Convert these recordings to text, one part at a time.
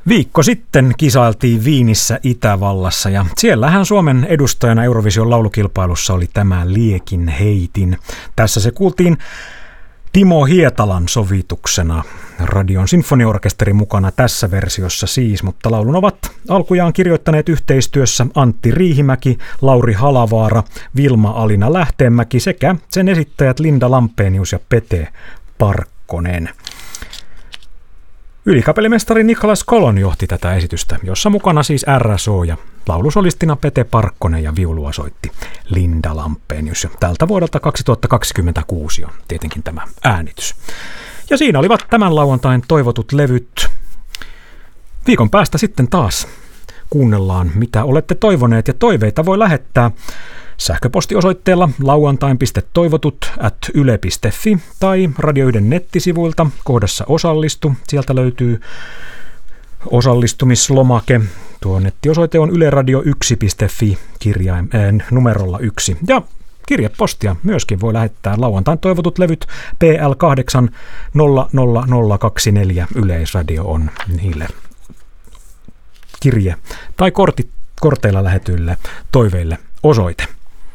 Viikko sitten kisailtiin Viinissä Itävallassa ja siellähän Suomen edustajana Eurovision laulukilpailussa oli tämä Liekin heitin. Tässä se kuultiin Timo Hietalan sovituksena. Radion sinfoniaorkesteri mukana tässä versiossa siis, mutta laulun ovat alkujaan kirjoittaneet yhteistyössä Antti Riihimäki, Lauri Halavaara, Vilma-Alina Lähteenmäki sekä sen esittäjät Linda Lampenius ja Pete Parkkonen. Ylikapellimestari Niklas Kolon johti tätä esitystä, jossa mukana siis RSO ja laulusolistina Pete Parkkonen ja viulua soitti Linda Lampenius. Tältä vuodelta 2026 on tietenkin tämä äänitys. Ja siinä olivat tämän lauantain toivotut levyt. Viikon päästä sitten taas kuunnellaan, mitä olette toivoneet, ja toiveita voi lähettää sähköpostiosoitteella lauantain.toivotut@yle.fi tai Radio 1 nettisivuilta kohdassa osallistu. Sieltä löytyy osallistumislomake. Tuo nettiosoite on yleradio1.fi numerolla 1. Ja kirjepostia myöskin voi lähettää lauantain toivotut levyt PL 8 00024 Yleisradio on niille kirje tai korteilla lähetyille toiveille osoite.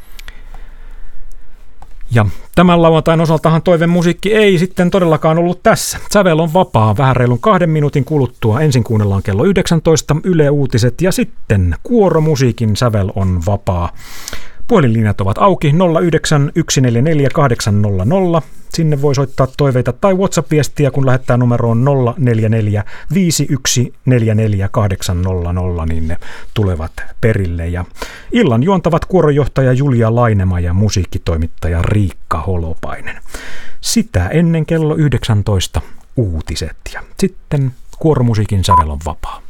Ja tämän lauantain osaltahan toivemusiikki ei sitten todellakaan ollut tässä. Sävel on vapaa vähän reilun 2 minuutin kuluttua. Ensin kuunnellaan kello 19 Yle Uutiset ja sitten kuoromusiikin sävel on vapaa. Puhelinlinjat ovat auki 09 144 800. Sinne voi soittaa toiveita tai WhatsApp-viestiä, kun lähettää numeroon 044 5144 800, niin ne tulevat perille. Ja illan juontavat kuoronjohtaja Julia Lainema ja musiikkitoimittaja Riikka Holopainen. Sitä ennen kello 19 uutiset ja sitten kuoromusiikin sävel on vapaa.